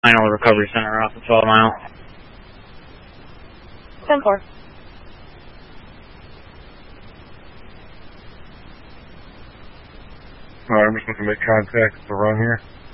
Final recovery center off the 12 mile. 10-4. Alright, I'm just going to make contact with the run here.